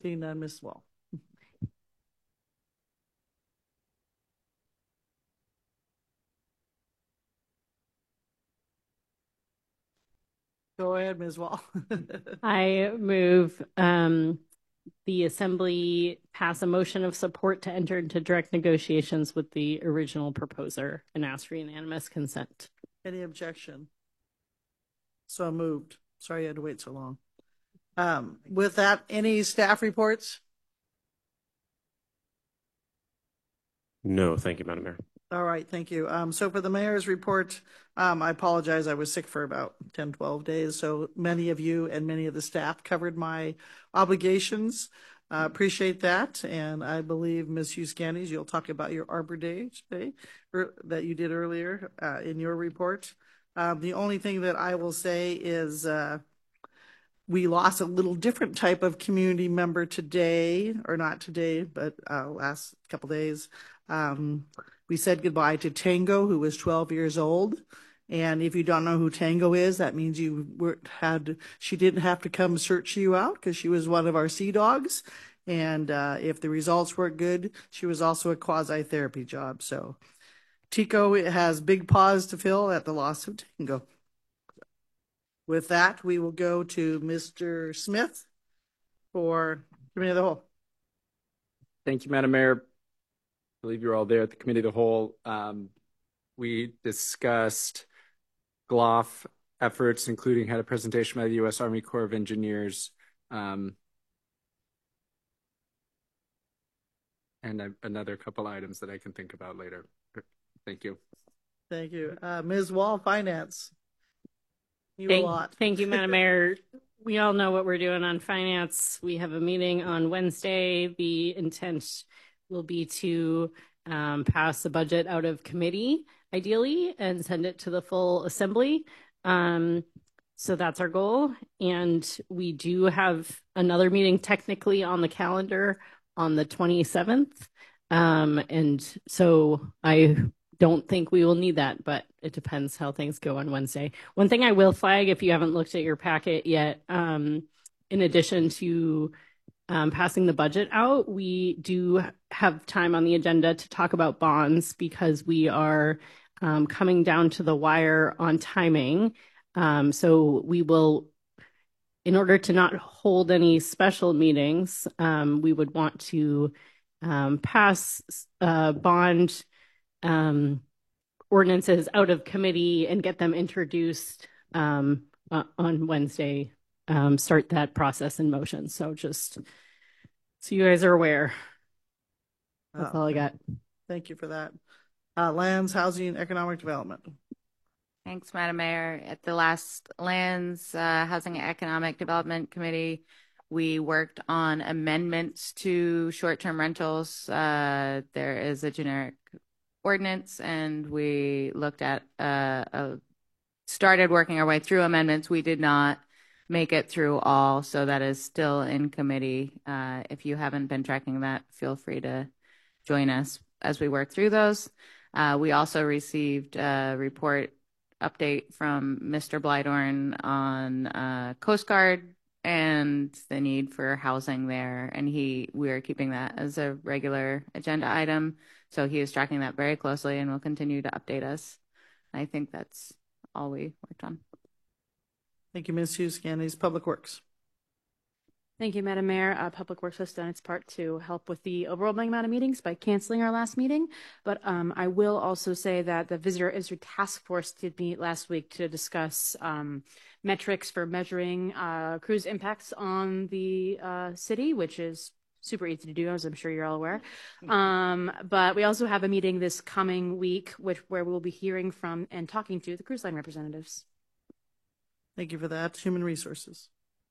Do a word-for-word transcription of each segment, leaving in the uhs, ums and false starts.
Seeing none, Miz Wall. Go ahead, Miz Wall. I move um, the Assembly pass a motion of support to enter into direct negotiations with the original proposer and ask for unanimous consent. Any objection? So moved. Sorry you had to wait so long. Um, with that, any staff reports? No, thank you, Madam Mayor. All right, thank you. Um, so for the mayor's report, um, I apologize. I was sick for about ten, twelve days. So many of you and many of the staff covered my obligations. Uh, appreciate that. And I believe, Miz Hughes Gandes, you'll talk about your Arbor Day today er, that you did earlier uh, in your report. Um, the only thing that I will say is uh, we lost a little different type of community member today, or not today, but uh, last couple days. Um, we said goodbye to Tango, who was twelve years old. And if you don't know who Tango is, that means you were, had, she didn't have to come search you out because she was one of our sea dogs. And uh, if the results weren't good, she was also a quasi-therapy job. So Tico has big paws to fill at the loss of Tango. With that, we will go to Mister Smith for Committee of the Whole. Thank you, Madam Mayor. I believe you're all there at the Committee of the Whole. Um, we discussed G L O F efforts, including had a presentation by the U S Army Corps of Engineers, um, and a, another couple items that I can think about later. Thank you. Thank you. Uh, Miz Wall, Finance. You thank, a lot. Thank you, Madam Mayor. We all know what we're doing on finance. We have a meeting on Wednesday. The intent will be to um, pass the budget out of committee, ideally, and send it to the full assembly. Um, so that's our goal. And we do have another meeting technically on the calendar on the twenty-seventh. Um, and so I don't think we will need that, but it depends how things go on Wednesday. One thing I will flag, if you haven't looked at your packet yet, um, in addition to um, passing the budget out, we do have time on the agenda to talk about bonds because we are um, coming down to the wire on timing. Um, so we will, in order to not hold any special meetings, um, we would want to um, pass uh, bond um, ordinances out of committee and get them introduced um, uh, on Wednesday, um, start that process in motion. So just so you guys are aware. That's uh, all I got. Thank you for that. Uh, Lands, Housing, Economic Development. Thanks, Madam Mayor. At the last Lands, uh, Housing and Economic Development Committee, we worked on amendments to short-term rentals. Uh, there is a generic ordinance, and we looked at, uh, a, started working our way through amendments. We did not make it through all, so that is still in committee. Uh, if you haven't been tracking that, feel free to join us as we work through those. Uh, we also received a report update from Mister Blydorn on uh, Coast Guard and the need for housing there, and he we are keeping that as a regular agenda item. So he is tracking that very closely and will continue to update us. I think that's all we worked on. Thank you, Miz Hughes Gandes. Public Works. Thank you, Madam Mayor. Uh, Public Works has done its part to help with the overwhelming amount of meetings by canceling our last meeting. But um, I will also say that the Visitor Industry Task Force did meet last week to discuss um, metrics for measuring uh, cruise impacts on the uh, city, which is super easy to do, as I'm sure you're all aware. Um, but we also have a meeting this coming week, which where we'll be hearing from and talking to the cruise line representatives. Thank you for that. Human Resources.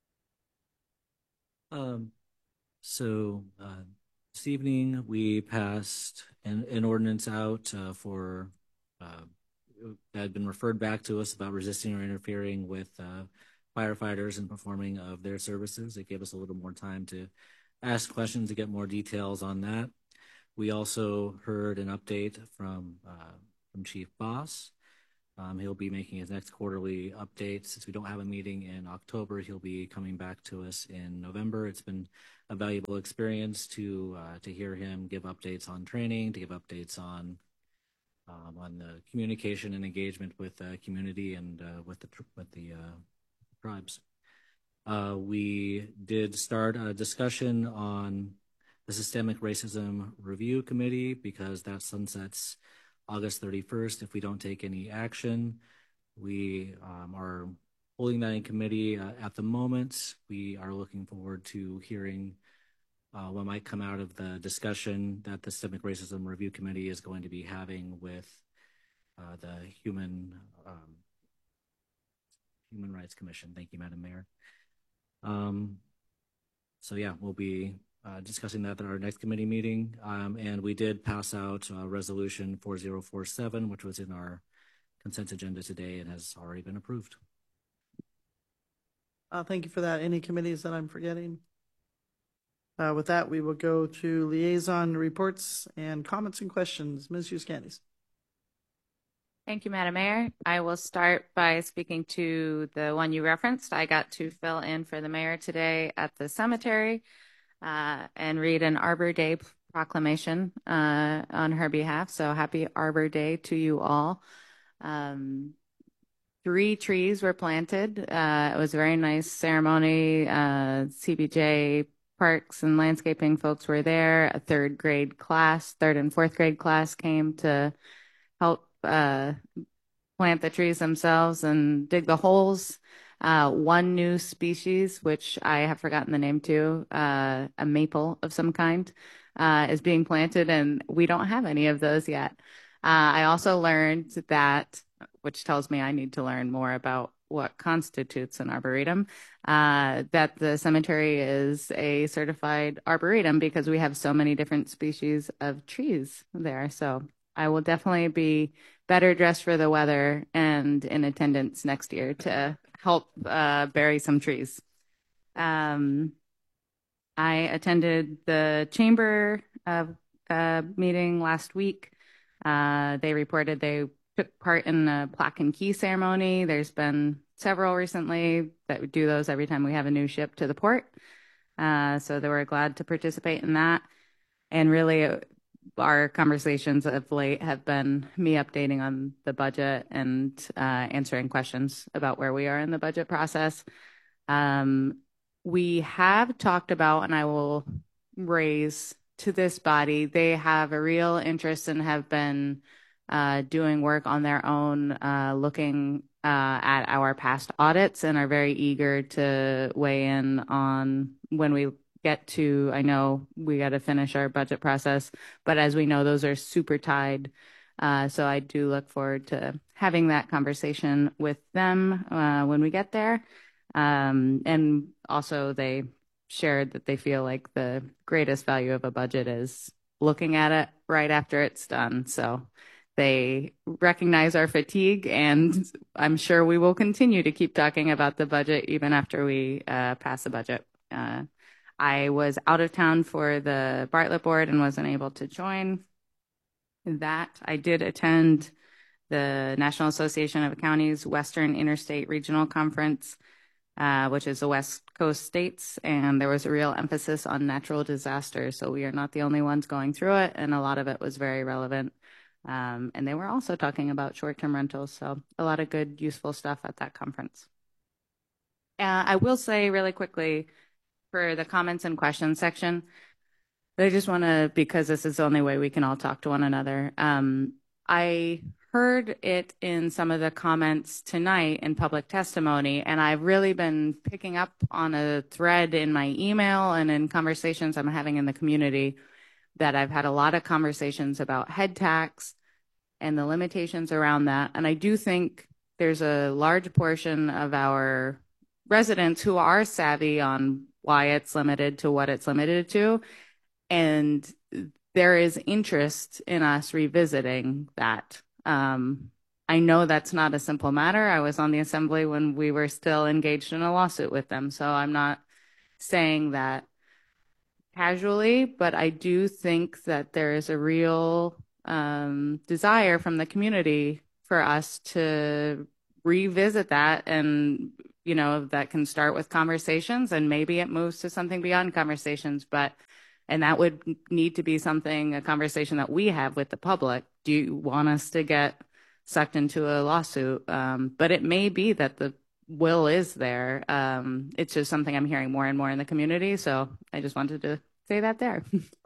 Um, so uh, this evening we passed an, an ordinance out uh, for uh, that had been referred back to us about resisting or interfering with uh, firefighters and performing of their services. It gave us a little more time to ask questions to get more details on that. We also heard an update from uh, from Chief Boss Um, he'll be making his next quarterly update. Since we don't have a meeting in October, he'll be coming back to us in November. It's been a valuable experience to uh, to hear him give updates on training, to give updates on um, on the communication and engagement with the community and uh, with the with the uh, tribes. Uh, we did start a discussion on the Systemic Racism Review Committee because that sunsets August thirty-first if we don't take any action. We um, are holding that in committee uh, at the moment. We are looking forward to hearing uh, what might come out of the discussion that the Systemic Racism Review Committee is going to be having with uh, the Human um, Human Rights Commission. Thank you, Madam Mayor. Um, so yeah, we'll be Uh, discussing that at our next committee meeting. Um, and we did pass out uh, resolution four zero four seven, which was in our consent agenda today and has already been approved. Uh, thank you for that. Any committees that I'm forgetting? Uh, with that, we will go to liaison reports and comments and questions. Miz Euskandis. Thank you, Madam Mayor. I will start by speaking to the one you referenced. I got to fill in for the mayor today at the cemetery. Uh, and read an Arbor Day proclamation uh, on her behalf. So happy Arbor Day to you all. Um, three trees were planted. Uh, it was a very nice ceremony. Uh, C B J Parks and Landscaping folks were there. A third grade class, third and fourth grade class came to help uh, plant the trees themselves and dig the holes. Uh, one new species, which I have forgotten the name to, uh, a maple of some kind, uh, is being planted, and we don't have any of those yet. Uh, I also learned that, which tells me I need to learn more about what constitutes an arboretum, uh, that the cemetery is a certified arboretum because we have so many different species of trees there. So I will definitely be better dressed for the weather and in attendance next year to help uh, bury some trees. Um, I attended the chamber uh, uh, meeting last week. Uh, they reported they took part in the plaque and key ceremony. There's been several recently that we do those every time we have a new ship to the port. Uh, so they were glad to participate in that. And really, our conversations of late have been me updating on the budget and uh, answering questions about where we are in the budget process. Um, we have talked about, and I will raise to this body, they have a real interest and have been uh, doing work on their own, uh, looking uh, at our past audits, and are very eager to weigh in on when we get to, I know we got to finish our budget process, but as we know, those are super tied. Uh, so I do look forward to having that conversation with them uh, when we get there. Um, and also they shared that they feel like the greatest value of a budget is looking at it right after it's done. So they recognize our fatigue, and I'm sure we will continue to keep talking about the budget even after we uh, pass the budget. Uh, I was out of town for the Bartlett board and wasn't able to join that. I did attend the National Association of Counties Western Interstate Regional Conference, uh, which is the West Coast states, and there was a real emphasis on natural disasters. So we are not the only ones going through it, and a lot of it was very relevant. Um, and they were also talking about short-term rentals, so a lot of good, useful stuff at that conference. Uh, I will say really quickly, for the comments and questions section, I just want to, because this is the only way we can all talk to one another. Um, I heard it in some of the comments tonight in public testimony, and I've really been picking up on a thread in my email and in conversations I'm having in the community that I've had a lot of conversations about head tax and the limitations around that. And I do think there's a large portion of our residents who are savvy on why it's limited to what it's limited to. And there is interest in us revisiting that. Um, I know that's not a simple matter. I was on the assembly when we were still engaged in a lawsuit with them. So I'm not saying that casually, but I do think that there is a real um, desire from the community for us to revisit that, and you know, that can start with conversations and maybe it moves to something beyond conversations, but and that would need to be something, a conversation that we have with the public. Do you want us to get sucked into a lawsuit? Um, but it may be that the will is there. Um, it's just something I'm hearing more and more in the community. So I just wanted to say that there.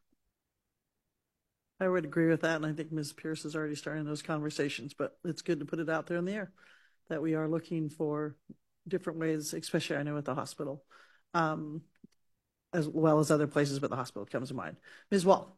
I would agree with that, and I think Miz Pierce is already starting those conversations, but it's good to put it out there in the air that we are looking for different ways, especially I know at the hospital, um, as well as other places, but the hospital comes to mind. Miz Wall.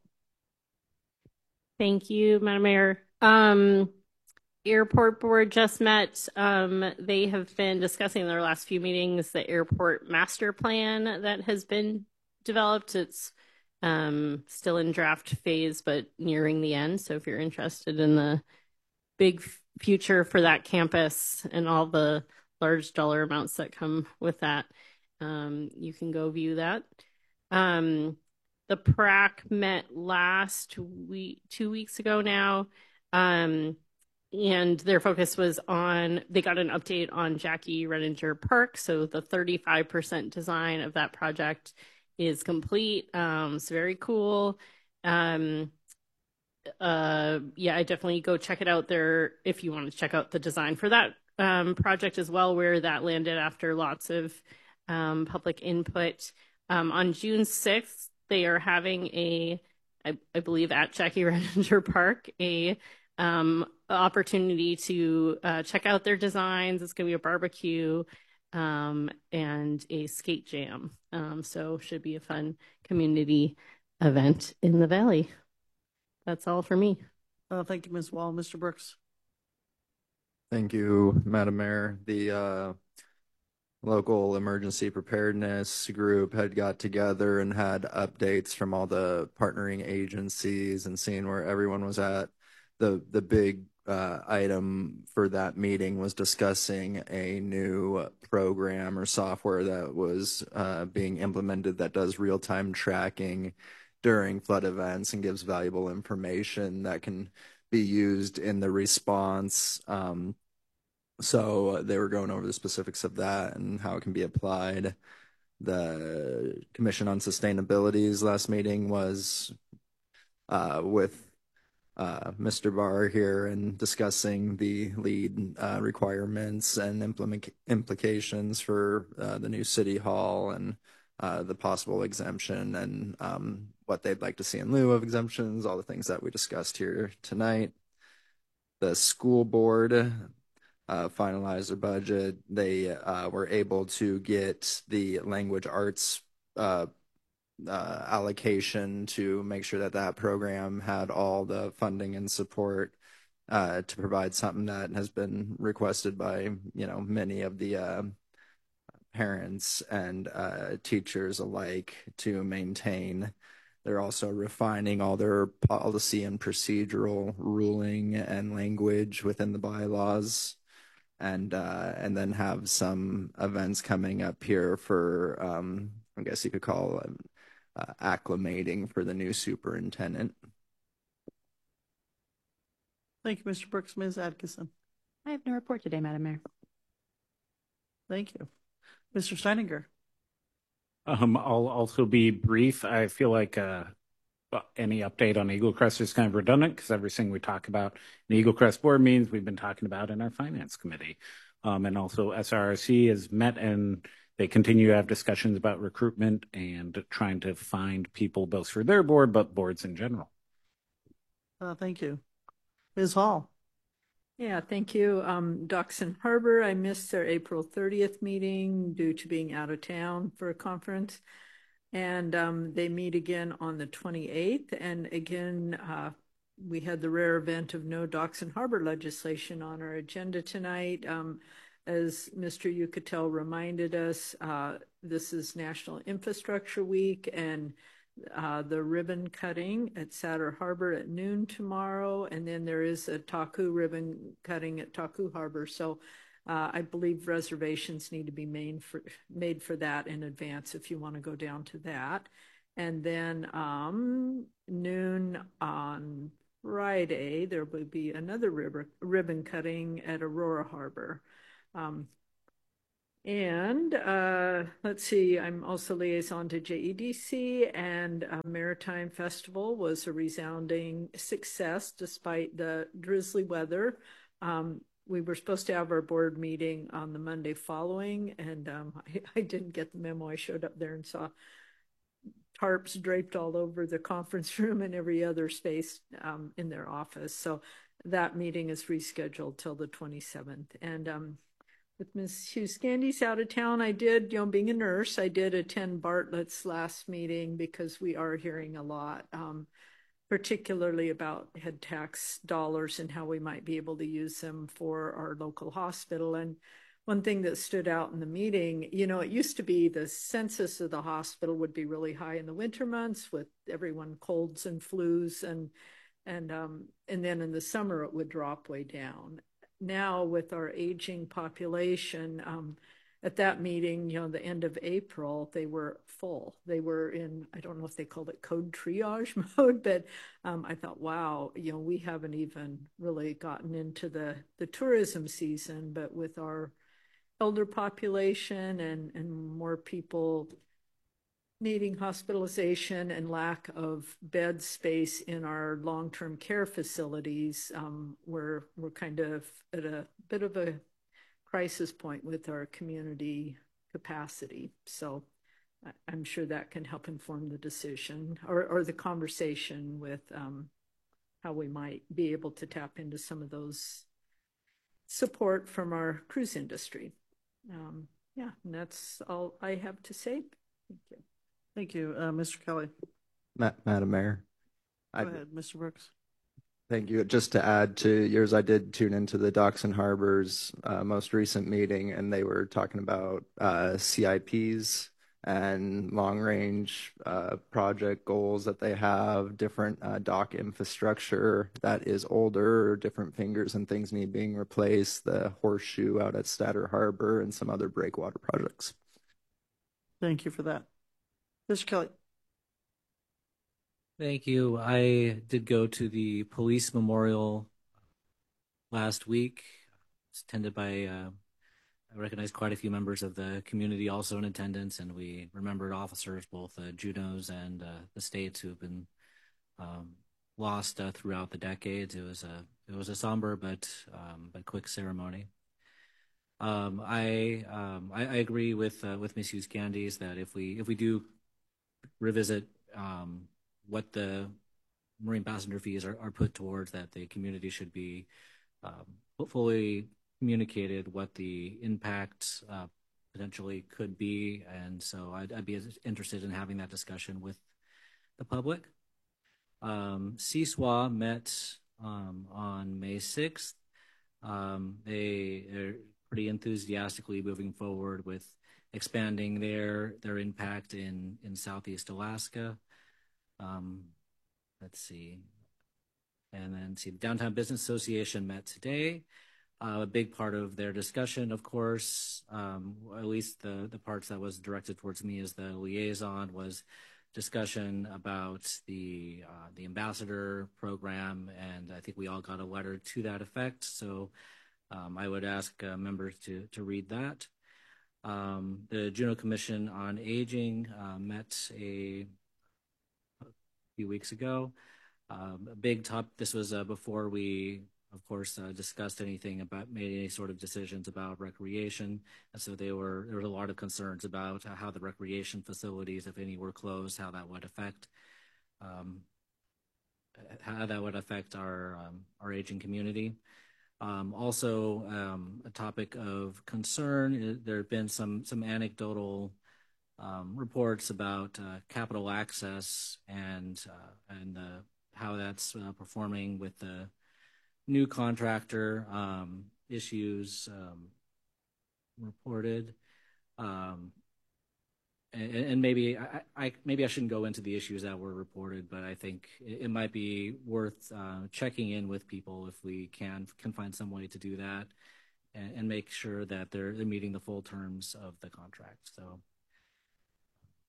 Thank you, Madam Mayor. Um, Airport Board just met. Um, they have been discussing in their last few meetings the airport master plan that has been developed. It's um, still in draft phase, but nearing the end. So if you're interested in the big future for that campus and all the large dollar amounts that come with that, um, you can go view that. Um, the P R A C met last week, two weeks ago now. Um, and their focus was on, they got an update on Jackie Renninger Park. So the thirty-five percent design of that project is complete. Um, it's very cool. Um, uh, yeah, I definitely go check it out there if you want to check out the design for that um, project as well, where that landed after lots of um, public input. Um, on June sixth, they are having a, I, I believe at Jackie Renninger Park, a um, opportunity to uh, check out their designs. It's going to be a barbecue um, and a skate jam. Um, so should be a fun community event in the Valley. That's all for me. Uh, thank you, Miz Wall. Mister Brooks. Thank you, Madam Mayor. The uh, local emergency preparedness group had got together and had updates from all the partnering agencies and seeing where everyone was at. The the big uh, item for that meeting was discussing a new program or software that was uh, being implemented that does real-time tracking during flood events and gives valuable information that can be used in the response. Um, so they were going over the specifics of that and how it can be applied. The Commission on Sustainability's last meeting was uh, with uh, Mister Barr here and discussing the lead uh, requirements and implement implications for uh, the new city hall and uh, the possible exemption and um, what they'd like to see in lieu of exemptions, all the things that we discussed here tonight. The school board uh, finalized their budget. They uh, were able to get the language arts uh, uh, allocation to make sure that that program had all the funding and support uh, to provide something that has been requested by, you know, many of the uh, parents and uh, teachers alike to maintain. They're also refining all their policy and procedural ruling and language within the bylaws, and uh, and then have some events coming up here for, um, I guess you could call it, uh, acclimating for the new superintendent. Thank you, Mister Brooks. Miz Atkinson. I have no report today, Madam Mayor. Thank you. Mister Steininger. Um, I'll also be brief. I feel like uh, any update on Eagle Crest is kind of redundant because everything we talk about in Eagle Crest board meetings we've been talking about in our finance committee. Um, and also S R R C has met and they continue to have discussions about recruitment and trying to find people both for their board, but boards in general. Uh, thank you. Miz Hall. Yeah, thank you. Um, Dockson Harbor, I missed their April thirtieth meeting due to being out of town for a conference. And um, they meet again on the twenty-eighth. And again, uh, we had the rare event of no Dockson Harbor legislation on our agenda tonight. Um, as Mister Yucatel reminded us, uh, this is National Infrastructure Week, and Uh, the ribbon cutting at Satter Harbor at noon tomorrow, and then there is a Taku ribbon cutting at Taku Harbor. So uh, I believe reservations need to be made for made for that in advance if you want to go down to that. And then um, noon on Friday, there will be another ribbon, ribbon cutting at Aurora Harbor. Um, and uh, let's see, I'm also liaison to J E D C, and uh, Maritime Festival was a resounding success despite the drizzly weather. Um, we were supposed to have our board meeting on the Monday following, and um, I, I didn't get the memo. I showed up there and saw tarps draped all over the conference room and every other space um, in their office. So that meeting is rescheduled till the twenty-seventh. And um, with Miz Hughes Candy's out of town, I did, you know, being a nurse, I did attend Bartlett's last meeting because we are hearing a lot, um, particularly about head tax dollars and how we might be able to use them for our local hospital. And one thing that stood out in the meeting, you know, it used to be the census of the hospital would be really high in the winter months with everyone colds and flus, and and um, and then in the summer it would drop way down. Now with our aging population, um, at that meeting, you know, the end of April, they were full. They were in, I don't know if they called it code triage mode, but um, I thought, wow, you know, we haven't even really gotten into the, the tourism season, but with our elder population and, and more people needing hospitalization and lack of bed space in our long-term care facilities, um, we're, we're kind of at a bit of a crisis point with our community capacity. So I'm sure that can help inform the decision or, or the conversation with um, how we might be able to tap into some of those support from our cruise industry. Um, yeah, and that's all I have to say. Thank you. Thank you, uh, Mister Kelly. Ma- Madam Mayor. Go I, ahead, Mister Brooks. Thank you. Just to add to yours, I did tune into the Docks and Harbors uh, most recent meeting, and they were talking about uh, C I Ps and long-range uh, project goals that they have, different uh, dock infrastructure that is older, different fingers and things need being replaced, the horseshoe out at Statter Harbor, and some other breakwater projects. Thank you for that. Mister Kelly. Thank you. I did go to the police memorial last week. It's attended by, uh, I recognize quite a few members of the community also in attendance, and we remembered officers, both uh, Junos and uh, the states, who have been um, lost uh, throughout the decades. It was a it was a somber but um, but quick ceremony. Um, I, um, I I agree with uh, with Miz Hughes Candies that if we if we do revisit um, what the marine passenger fees are, are put towards, that the community should be um, fully communicated what the impact uh, potentially could be. And so I'd, I'd be interested in having that discussion with the public. Um, C S W A met um, on May sixth. Um, they are pretty enthusiastically moving forward with expanding their their impact in, in Southeast Alaska. Um, let's see. And then see, the Downtown Business Association met today. Uh, a big part of their discussion, of course, um, at least the, the parts that was directed towards me as the liaison, was discussion about the uh, the ambassador program, and I think we all got a letter to that effect. So um, I would ask uh, members to to read that. Um, the Juneau Commission on Aging uh, met a, a few weeks ago. Um, a big top. This was uh, before we, of course, uh, discussed anything about made any sort of decisions about recreation, and so they were there were a lot of concerns about uh, how the recreation facilities, if any, were closed, how that would affect um, how that would affect our um, our aging community. Um, also, um, a topic of concern. There have been some some anecdotal um, reports about uh, capital access and uh, and uh, how that's uh, performing with the new contractor. Um, issues um, reported, um, and, and maybe I, I maybe I shouldn't go into the issues that were reported, but I think it, it might be worth uh, checking in with people if we can can find some way to do that, and, and make sure that they're they're meeting the full terms of the contract. So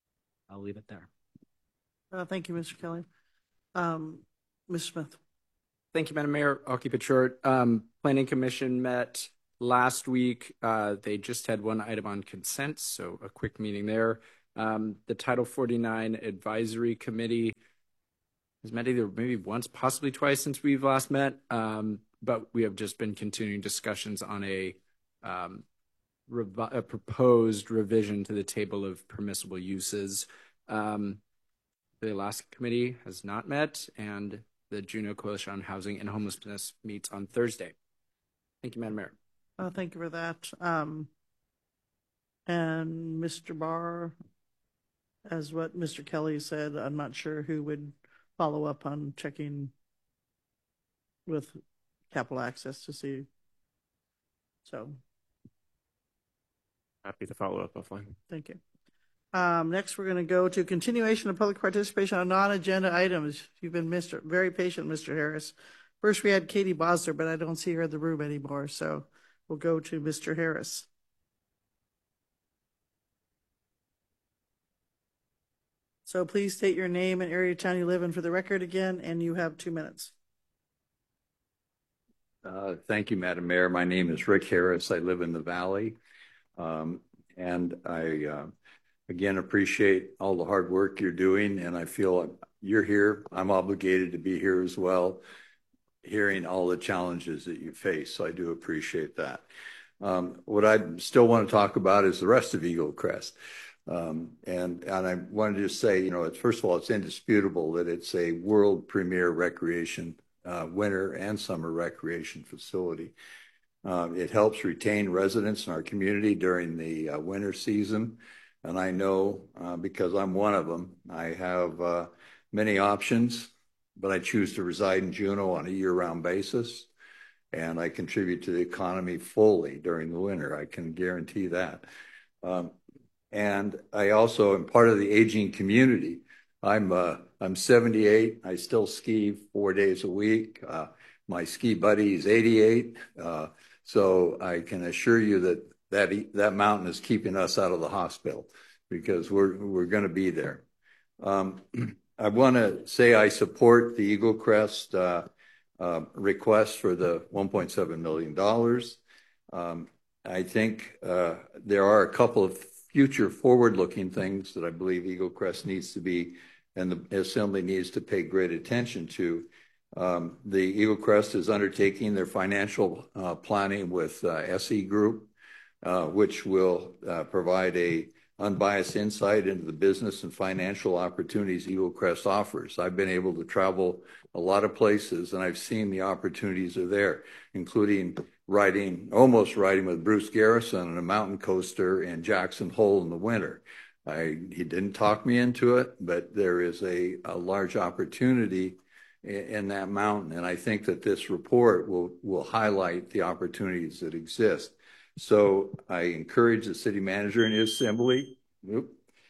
I'll leave it there. Uh, thank you, Mister Kelly. Um, Miz Smith. Thank you, Madam Mayor. I'll keep it short. Um, Planning Commission met last week. Uh, they just had one item on consent, so a quick meeting there. Um, the Title forty-nine Advisory Committee has met either maybe once, possibly twice since we've last met, um, but we have just been continuing discussions on a, um, revi- a proposed revision to the table of permissible uses. Um, the Alaska Committee has not met, and the Juneau Coalition on Housing and Homelessness meets on Thursday. Thank you, Madam Mayor. Uh, thank you for that. Um, and Mister Barr, as what Mister Kelly said, I'm not sure who would follow up on checking with Capital Access to see. So, Happy to follow up offline. thank you. Um, next, we're going to go to continuation of public participation on non-agenda items. You've been Mister very patient, Mister Harris. First, we had Katie Bosler, but I don't see her in the room anymore. So we'll go to Mister Harris. So please state your name and area of town you live in for the record again, and you have two minutes. Uh, thank you, Madam Mayor. My name is Rick Harris. I live in the Valley. Um, and I, uh, again, appreciate all the hard work you're doing. And I feel you're here. I'm obligated to be here as well, hearing all the challenges that you face. So I do appreciate that. Um, what I still want to talk about is the rest of Eagle Crest. Um, and, and I wanted to just say, you know, it's, first of all, it's indisputable that it's a world premier recreation, uh, winter and summer recreation facility. Uh, it helps retain residents in our community during the uh, winter season. And I know, uh, because I'm one of them, I have uh, many options, but I choose to reside in Juneau on a year-round basis. And I contribute to the economy fully during the winter. I can guarantee that. Um, And I also am part of the aging community. I'm uh, I'm seventy-eight. I still ski four days a week. Uh, my ski buddy is eighty-eight. Uh, so I can assure you that that that mountain is keeping us out of the hospital because we're we're going to be there. Um, I want to say I support the Eagle Crest uh, uh, request for the one point seven million dollars. Um, I think uh, there are a couple of future forward-looking things that I believe Eagle Crest needs to be, and the Assembly needs to pay great attention to. Um, the Eagle Crest is undertaking their financial uh, planning with uh, S E Group, uh, which will uh, provide a unbiased insight into the business and financial opportunities Eagle Crest offers. I've been able to travel a lot of places, and I've seen the opportunities are there, including riding, almost riding with Bruce Garrison on a mountain coaster in Jackson Hole in the winter. I, he didn't talk me into it, but there is a, a large opportunity in, in that mountain. And I think that this report will, will highlight the opportunities that exist. So I encourage the city manager and his assembly whoop,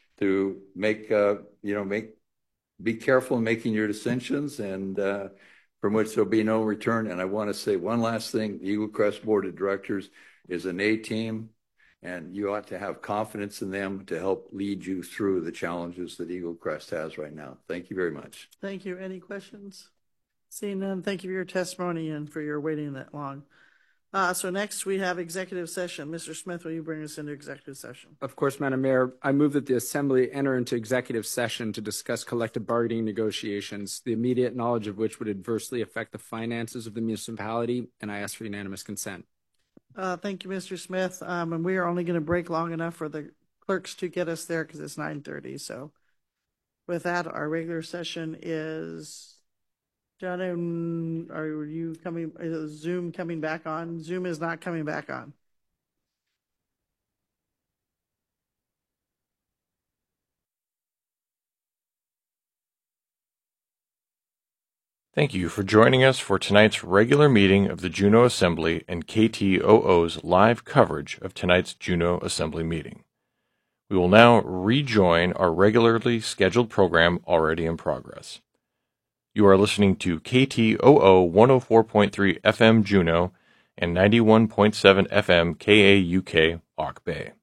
to make, uh, you know, make, be careful in making your decisions, and uh, from which there'll be no return. And I want to say one last thing. The Eagle Crest Board of Directors is an A team, and you ought to have confidence in them to help lead you through the challenges that Eagle Crest has right now. Thank you very much. Thank you. Any questions? Seeing none, thank you for your testimony and for your waiting that long. Uh, so next we have executive session. Mister Smith, will you bring us into executive session? Of course, Madam Mayor. I move that the Assembly enter into executive session to discuss collective bargaining negotiations, the immediate knowledge of which would adversely affect the finances of the municipality, and I ask for unanimous consent. Uh, thank you, Mister Smith. Um, and we are only going to break long enough for the clerks to get us there because it's nine thirty. So with that, our regular session is done. Are you coming? Is Zoom coming back on? Zoom is not coming back on. Thank you for joining us for tonight's regular meeting of the Juneau Assembly and K T O O's live coverage of tonight's Juneau Assembly meeting. We will now rejoin our regularly scheduled program already in progress. You are listening to K T O O one oh four point three F M Juneau and ninety-one point seven F M K A U K Auk Bay.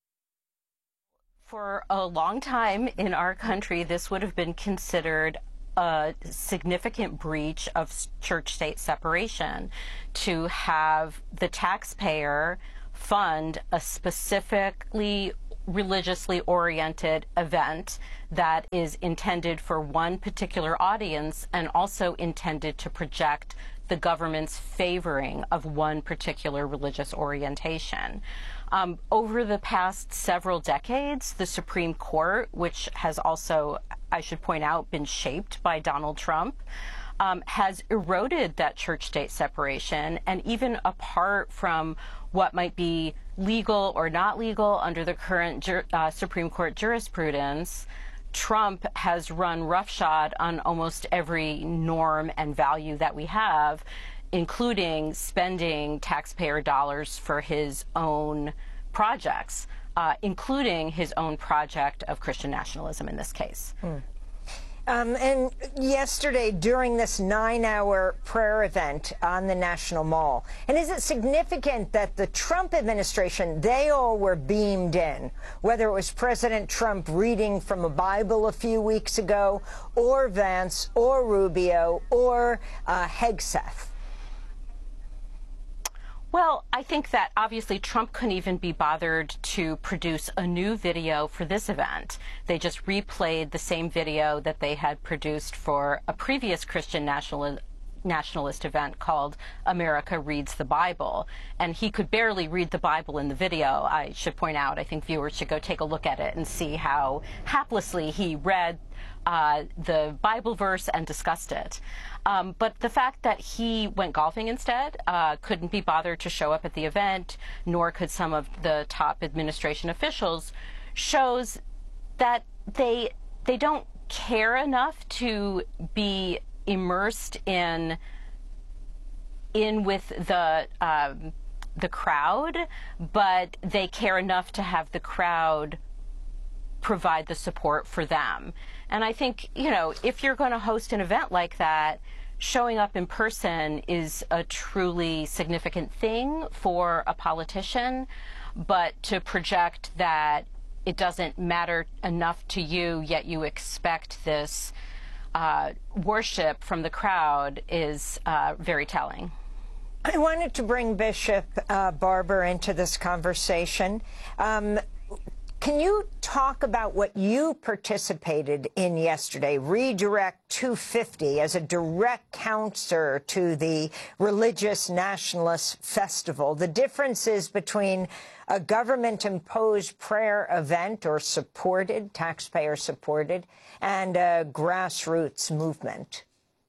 For a long time in our country, this would have been considered a significant breach of church-state separation to have the taxpayer fund a specifically religiously oriented event that is intended for one particular audience and also intended to project the government's favoring of one particular religious orientation. Um, over the past several decades, the Supreme Court, which has also, I should point out, been shaped by Donald Trump, um, has eroded that church-state separation, and even apart from what might be legal or not legal under the current jur- uh, Supreme Court jurisprudence, Trump has run roughshod on almost every norm and value that we have, including spending taxpayer dollars for his own projects, uh, including his own project of Christian nationalism in this case. Mm. Um, and yesterday, during this nine-hour prayer event on the National Mall, and is it significant that the Trump administration, they all were beamed in, whether it was President Trump reading from a Bible a few weeks ago, or Vance, or Rubio, or uh, Hegseth? Well, I think that obviously Trump couldn't even be bothered to produce a new video for this event. They just replayed the same video that they had produced for a previous Christian national, nationalist event called America Reads the Bible. And he could barely read the Bible in the video, I should point out. I think viewers should go take a look at it and see how haplessly he read uh, the Bible verse and discussed it. Um, but the fact that he went golfing instead, uh, couldn't be bothered to show up at the event, nor could some of the top administration officials, shows that they they don't care enough to be immersed in in with the um, the crowd, but they care enough to have the crowd provide the support for them. And I think, you know, if you're going to host an event like that, showing up in person is a truly significant thing for a politician, but to project that it doesn't matter enough to you, yet you expect this uh, worship from the crowd is uh, very telling. I wanted to bring Bishop uh, Barber into this conversation. Um, Can you talk about what you participated in yesterday, Redirect two fifty, as a direct counter to the Religious Nationalist Festival? The differences between a government-imposed prayer event, or supported, taxpayer-supported, and a grassroots movement.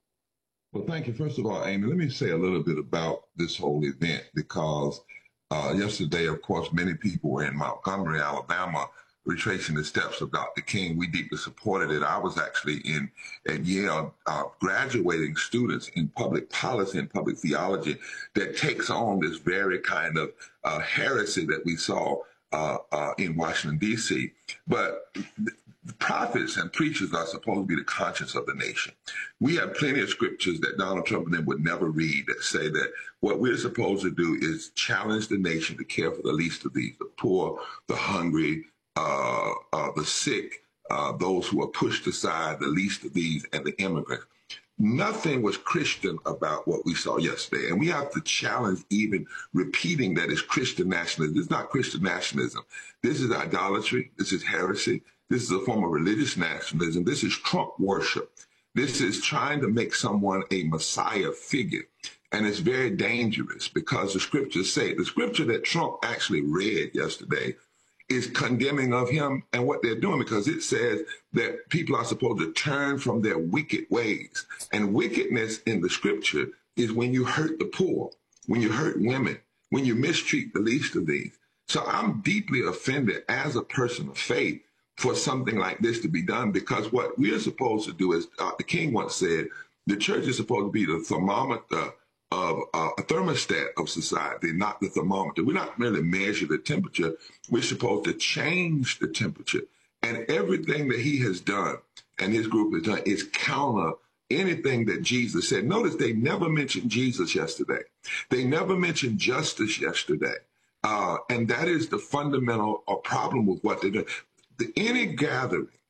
Well, thank you. First of all, Amy, let me say a little bit about this whole event, because Uh, yesterday, of course, many people were in Montgomery, Alabama, retracing the steps of Doctor King. We deeply supported it. I was actually in at Yale uh, graduating students in public policy and public theology that takes on this very kind of uh, heresy that we saw uh, uh, in Washington, D C. But the prophets and preachers are supposed to be the conscience of the nation. We have plenty of scriptures that Donald Trump and them would never read that say that what we're supposed to do is challenge the nation to care for the least of these, the poor, the hungry, uh, uh, the sick, uh, those who are pushed aside, the least of these, and the immigrants. Nothing was Christian about what we saw yesterday. And we have to challenge even repeating that it's Christian nationalism. It's not Christian nationalism. This is idolatry. This is heresy. This is a form of religious nationalism. This is Trump worship. This is trying to make someone a Messiah figure. And it's very dangerous because the scriptures say, the scripture that Trump actually read yesterday is condemning of him and what they're doing, because it says that people are supposed to turn from their wicked ways. And wickedness in the scripture is when you hurt the poor, when you hurt women, when you mistreat the least of these. So I'm deeply offended as a person of faith for something like this to be done, because what we're supposed to do, as Doctor King once said, the church is supposed to be the thermometer of uh, a thermostat of society, not the thermometer. We're not merely measure the temperature. We're supposed to change the temperature. And everything that he has done and his group has done is counter anything that Jesus said. Notice they never mentioned Jesus yesterday. They never mentioned justice yesterday. Uh, and that is the fundamental uh, problem with what they're doing. The, any gathering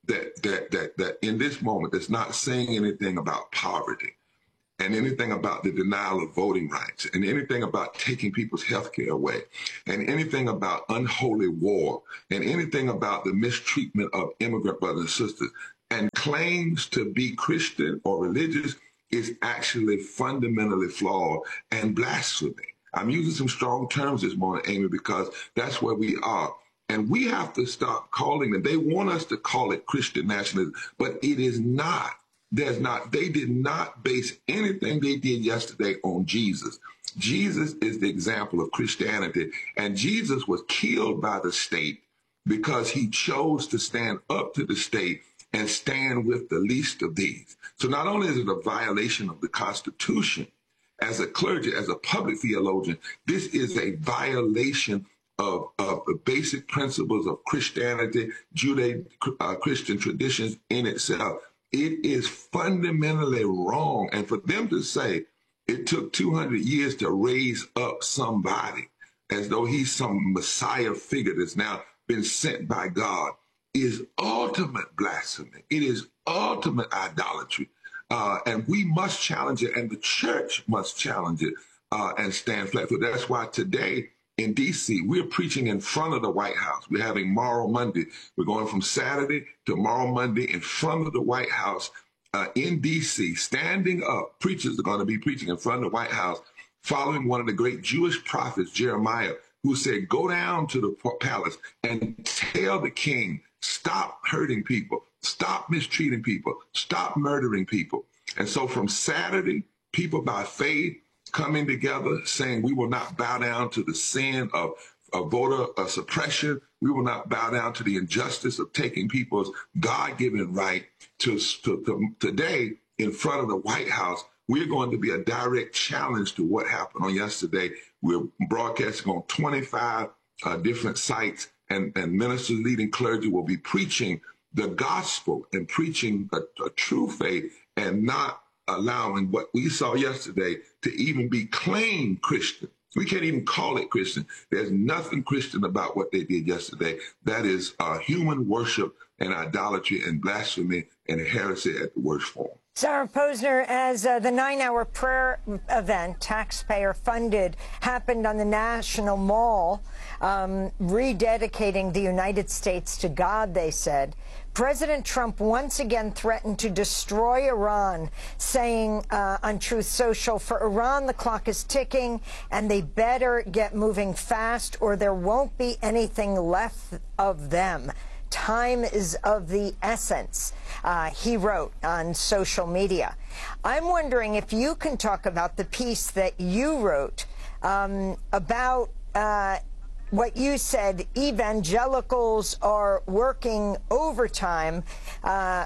that that that that in this moment that's not saying anything about poverty and anything about the denial of voting rights and anything about taking people's health care away and anything about unholy war and anything about the mistreatment of immigrant brothers and sisters and claims to be Christian or religious is actually fundamentally flawed and blasphemy. I'm using some strong terms this morning, Amy, because that's where we are. And we have to stop calling it. They want us to call it Christian nationalism, but it is not. There's not. They did not base anything they did yesterday on Jesus. Jesus is the example of Christianity, and Jesus was killed by the state because he chose to stand up to the state and stand with the least of these. So not only is it a violation of the Constitution, as a clergy, as a public theologian, this is a violation of, of the basic principles of Christianity, Judeo-Christian uh, traditions in itself. It is fundamentally wrong. And for them to say it took two hundred years to raise up somebody as though he's some Messiah figure that's now been sent by God is ultimate blasphemy. It is ultimate idolatry. Uh, and we must challenge it, and the church must challenge it uh, and stand flat foot. That's why today in D C, we're preaching in front of the White House. We're having Moral Monday. We're going from Saturday to Moral Monday in front of the White House uh, in D C, standing up. Preachers are going to be preaching in front of the White House, following one of the great Jewish prophets, Jeremiah, who said, go down to the palace and tell the king, stop hurting people, stop mistreating people, stop murdering people. And so from Saturday, people by faith coming together saying we will not bow down to the sin of, of voter uh, suppression. We will not bow down to the injustice of taking people's God-given right to, to, to today in front of the White House. We're going to be a direct challenge to what happened on yesterday. We're broadcasting on twenty-five uh, different sites, and, and ministers leading clergy will be preaching the gospel and preaching a, a true faith and not allowing what we saw yesterday to even be claimed Christian. We can't even call it Christian. There's nothing Christian about what they did yesterday. That is uh, human worship and idolatry and blasphemy and heresy at the worst form. Sarah Posner, as uh, the nine-hour prayer event, taxpayer-funded, happened on the National Mall, um, rededicating the United States to God, they said, President Trump once again threatened to destroy Iran, saying uh, on Truth Social, for Iran, the clock is ticking, and they better get moving fast, or there won't be anything left of them. Time is of the essence, uh, he wrote on social media. I'm wondering if you can talk about the piece that you wrote um, about uh, what you said evangelicals are working overtime uh,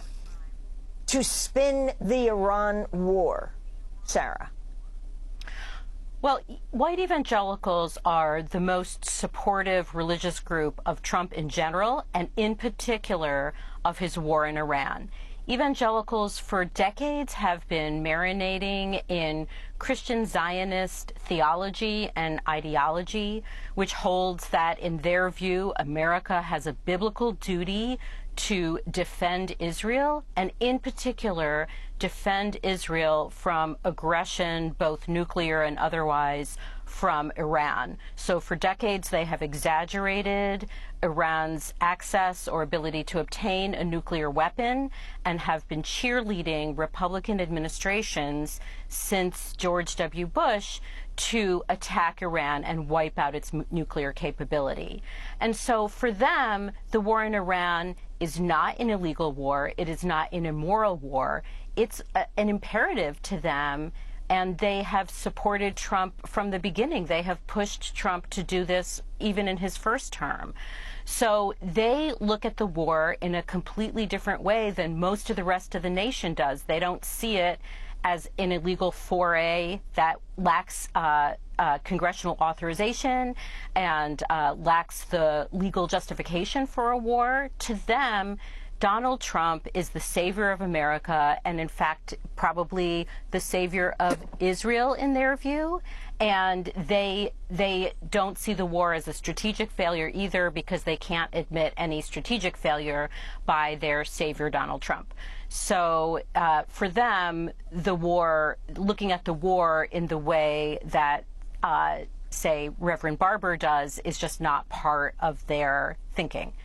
to spin the Iran war. Sarah. Well, white evangelicals are the most supportive religious group of Trump in general, and in particular of his war in Iran. Evangelicals for decades have been marinating in Christian Zionist theology and ideology, which holds that, in their view, America has a biblical duty to defend Israel, and in particular, defend Israel from aggression, both nuclear and otherwise, from Iran. So for decades, they have exaggerated Iran's access or ability to obtain a nuclear weapon and have been cheerleading Republican administrations since George W. Bush to attack Iran and wipe out its nuclear capability. And so for them, the war in Iran is not an illegal war. It is not an immoral war. It's a, an imperative to them, and they have supported Trump from the beginning. They have pushed Trump to do this even in his first term. So they look at the war in a completely different way than most of the rest of the nation does. They don't see it as an illegal foray that lacks uh, uh, congressional authorization and uh, lacks the legal justification for a war. To them, Donald Trump is the savior of America and, in fact, probably the savior of Israel in their view. And they they don't see the war as a strategic failure either, because they can't admit any strategic failure by their savior, Donald Trump. So uh, for them, the war, looking at the war in the way that, uh, say, Reverend Barber does, is just not part of their thinking.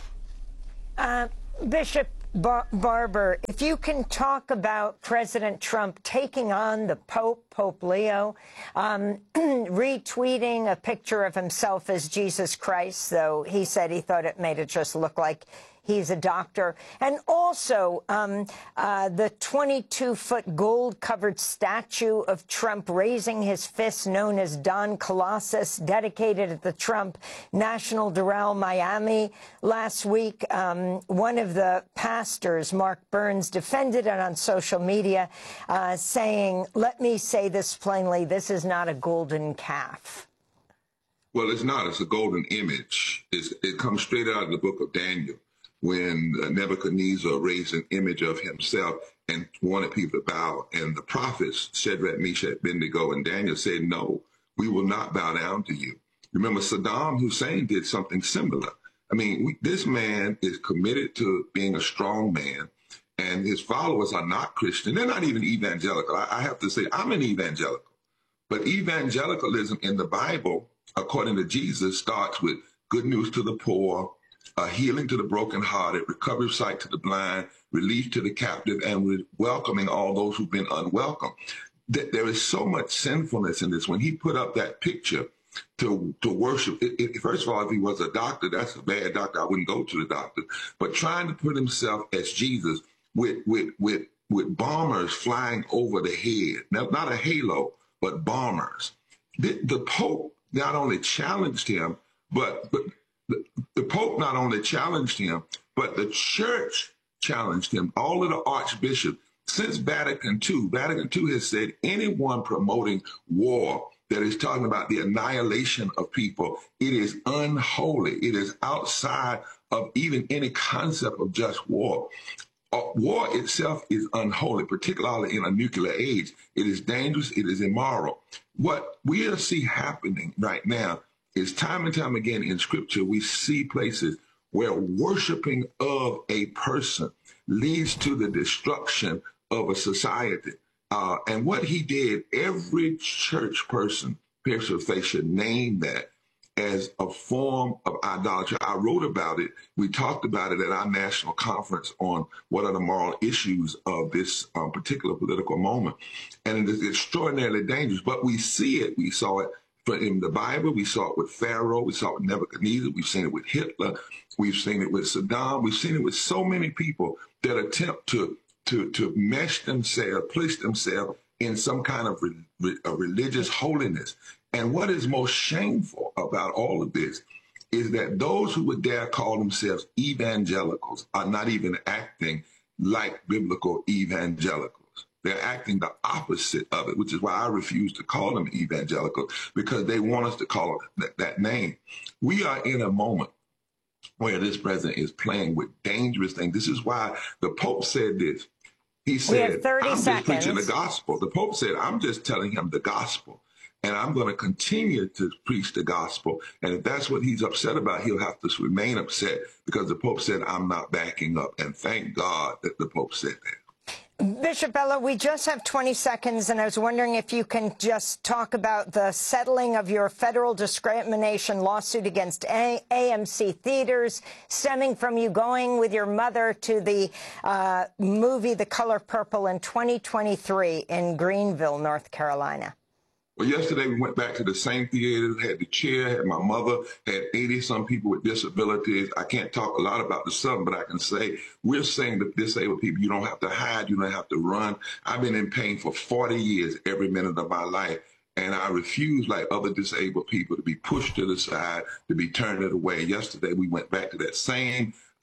Uh, Bishop Bar- Barber, if you can talk about President Trump taking on the Pope, Pope Leo, um, retweeting a picture of himself as Jesus Christ, though he said he thought it made it just look like he's a doctor. And also um, uh, the twenty-two foot gold-covered statue of Trump raising his fist, known as Don Colossus, dedicated at the Trump National Doral, Miami last week. Um, one of the pastors, Mark Burns, defended it on social media, uh, saying, let me say this plainly, this is not a golden calf. Well, it's not. It's a golden image. It's, it comes straight out of the book of Daniel, when Nebuchadnezzar raised an image of himself and wanted people to bow. And the prophets, Shadrach, Meshach, Abednego, and Daniel said, no, we will not bow down to you. Remember, Saddam Hussein did something similar. I mean, we, this man is committed to being a strong man, and his followers are not Christian. They're not even evangelical. I, I have to say, I'm an evangelical. But evangelicalism in the Bible, according to Jesus, starts with good news to the poor, Uh, healing to the brokenhearted, recovery of sight to the blind, relief to the captive, and re- welcoming all those who've been unwelcome. Th- there is so much sinfulness in this. When he put up that picture to to worship, it, it, first of all, if he was a doctor, that's a bad doctor. I wouldn't go to the doctor. But trying to put himself as Jesus with with with with bombers flying over the head, now, not a halo, but bombers. The, the Pope not only challenged him, but but. The, the Pope not only challenged him, but the church challenged him. All of the archbishops, since Vatican two, Vatican two has said anyone promoting war that is talking about the annihilation of people, it is unholy. It is outside of even any concept of just war. Uh, war itself is unholy, particularly in a nuclear age. It is dangerous. It is immoral. What we see happening right now is time and time again in Scripture, we see places where worshiping of a person leads to the destruction of a society. Uh, and what he did, every church person, person of faith, should name that as a form of idolatry. I wrote about it. We talked about it at our national conference on what are the moral issues of this um, particular political moment. And it is extraordinarily dangerous, but we see it. We saw it in the Bible. We saw it with Pharaoh. We saw it with Nebuchadnezzar. We've seen it with Hitler. We've seen it with Saddam. We've seen it with so many people that attempt to to to mesh themselves, place themselves in some kind of re, re, a religious holiness. And what is most shameful about all of this is that those who would dare call themselves evangelicals are not even acting like biblical evangelicals. They're acting the opposite of it, which is why I refuse to call them evangelical, because they want us to call that, that name. We are in a moment where this president is playing with dangerous things. This is why the Pope said this. He said, I'm just preaching the gospel. The Pope said, I'm just telling him the gospel, and I'm going to continue to preach the gospel. And if that's what he's upset about, he'll have to remain upset, because the Pope said, I'm not backing up. And thank God that the Pope said that. Bishop Bello, we just have twenty seconds, and I was wondering if you can just talk about the settling of your federal discrimination lawsuit against A M C Theaters, stemming from you going with your mother to the uh, movie The Color Purple in twenty twenty-three in Greenville, North Carolina. Well, yesterday we went back to the same theater, had the chair, had my mother, had eighty some people with disabilities. I can't talk a lot about the Southern, but I can say we're saying to disabled people, you don't have to hide, you don't have to run. I've been in pain for forty years, every minute of my life. And I refuse, like other disabled people, to be pushed to the side, to be turned away. Yesterday, we went back to that same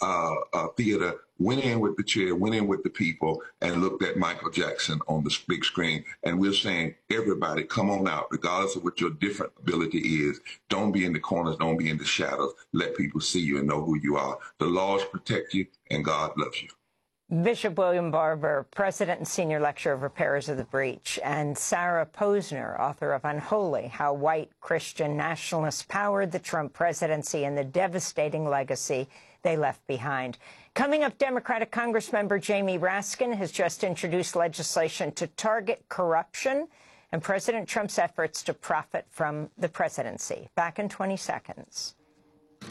uh, uh, theater, went in with the chair, went in with the people, and looked at Michael Jackson on the big screen. And we're saying, everybody, come on out, regardless of what your different ability is. Don't be in the corners, don't be in the shadows. Let people see you and know who you are. The laws protect you, and God loves you. Bishop William Barber, President and Senior Lecturer of Repairers of the Breach, and Sarah Posner, author of Unholy, How White Christian Nationalists Powered the Trump Presidency and the Devastating Legacy They Left Behind. Coming up, Democratic Congressmember Jamie Raskin has just introduced legislation to target corruption and President Trump's efforts to profit from the presidency. Back in twenty seconds.